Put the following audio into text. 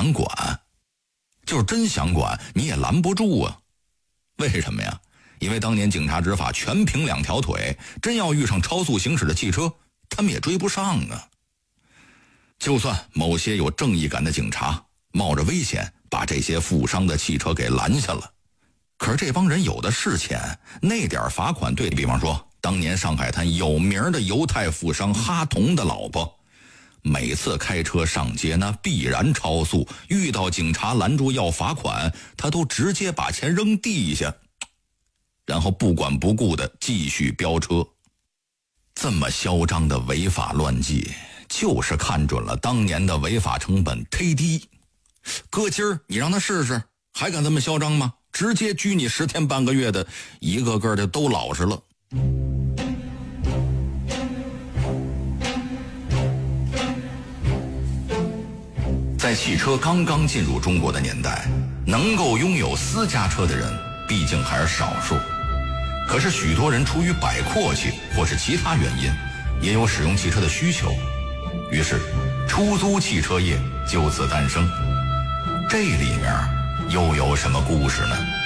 想管，就是真想管你也拦不住啊。为什么呀？因为当年警察执法全凭2条腿，真要遇上超速行驶的汽车，他们也追不上啊。就算某些有正义感的警察冒着危险把这些负伤的汽车给拦下了，可是这帮人有的是钱，那点罚款对比方说当年上海滩有名的犹太富商哈同的老婆，每次开车上街那必然超速，遇到警察拦住要罚款，他都直接把钱扔地下，然后不管不顾的继续飙车。这么嚣张的违法乱纪，就是看准了当年的违法成本忒低。搁今儿你让他试试，还敢这么嚣张吗？直接拘你10天半个月的，一个个的都老实了。在汽车刚刚进入中国的年代，能够拥有私家车的人毕竟还是少数。可是许多人出于摆阔气或是其他原因，也有使用汽车的需求，于是出租汽车业就此诞生。这里面又有什么故事呢？